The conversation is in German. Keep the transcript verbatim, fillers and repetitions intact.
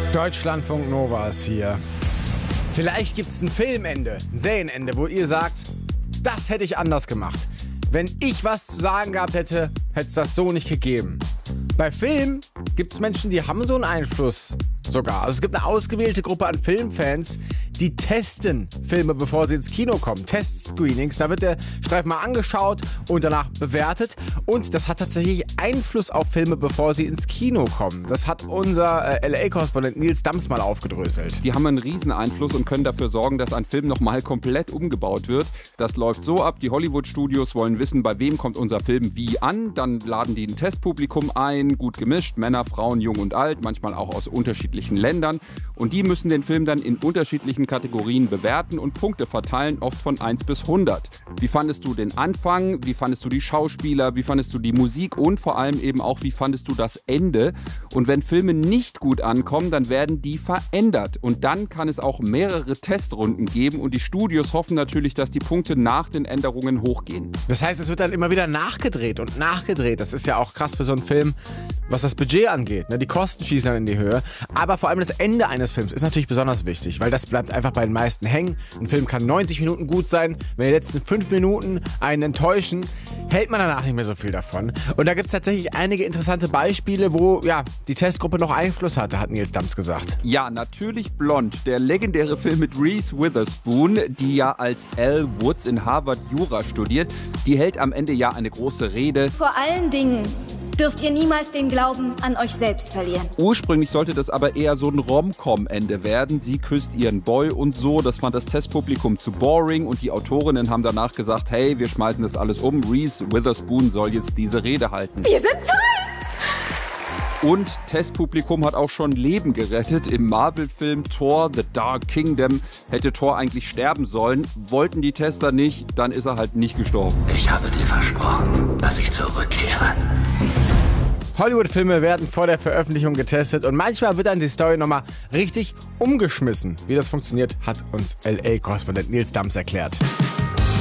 Deutschlandfunk Nova ist hier. Vielleicht gibt es ein Filmende, ein Serienende, wo ihr sagt, das hätte ich anders gemacht. Wenn ich was zu sagen gehabt hätte, hätte es das so nicht gegeben. Bei Filmen gibt es Menschen, die haben so einen Einfluss sogar. Also es gibt eine ausgewählte Gruppe an Filmfans, die testen Filme, bevor sie ins Kino kommen. Test-Screenings, da wird der Streifen mal angeschaut und danach bewertet. Und das hat tatsächlich Einfluss auf Filme, bevor sie ins Kino kommen. Das hat unser äh, L A-Korrespondent Nils Dams mal aufgedröselt. Die haben einen riesen Einfluss und können dafür sorgen, dass ein Film nochmal komplett umgebaut wird. Das läuft so ab, die Hollywood-Studios wollen wissen, bei wem kommt unser Film wie an. Dann laden die ein Testpublikum ein, gut gemischt, Männer, Frauen, jung und alt, manchmal auch aus unterschiedlichen Ländern. Und die müssen den Film dann in unterschiedlichen Kategorien bewerten und Punkte verteilen, oft von eins bis hundert. Wie fandest du den Anfang? Wie fandest du die Schauspieler? Wie fandest du die Musik? Und vor allem eben auch, wie fandest du das Ende? Und wenn Filme nicht gut ankommen, dann werden die verändert. Und dann kann es auch mehrere Testrunden geben. Und die Studios hoffen natürlich, dass die Punkte nach den Änderungen hochgehen. Das heißt, es wird dann immer wieder nachgedreht und nachgedreht. Das ist ja auch krass für so einen Film, was das Budget angeht. Die Kosten schießen dann in die Höhe. Aber vor allem das Ende eines Films ist natürlich besonders wichtig, weil das bleibt einfach bei den meisten hängen. Ein Film kann neunzig Minuten gut sein. Wenn die letzten fünf Minuten einen enttäuschen, hält man danach nicht mehr so viel davon. Und da gibt es tatsächlich einige interessante Beispiele, wo ja, die Testgruppe noch Einfluss hatte, hat Nils Dams gesagt. Ja, natürlich Blond, der legendäre Film mit Reese Witherspoon, die ja als Elle Woods in Harvard Jura studiert. Die hält am Ende ja eine große Rede. Vor allen Dingen dürft ihr niemals den Glauben an euch selbst verlieren. Ursprünglich sollte das aber eher so ein Rom-Com-Ende werden. Sie küsst ihren Boy und so. Das fand das Testpublikum zu boring und die Autorinnen haben danach gesagt, hey, wir schmeißen das alles um. Reese Witherspoon soll jetzt diese Rede halten. Wir sind toll! Und Testpublikum hat auch schon Leben gerettet. Im Marvel-Film Thor: The Dark Kingdom hätte Thor eigentlich sterben sollen. Wollten die Tester nicht, dann ist er halt nicht gestorben. Ich habe dir versprochen, dass ich zurückkehre. Hollywood-Filme werden vor der Veröffentlichung getestet und manchmal wird dann die Story nochmal richtig umgeschmissen. Wie das funktioniert, hat uns L A-Korrespondent Nils Dams erklärt.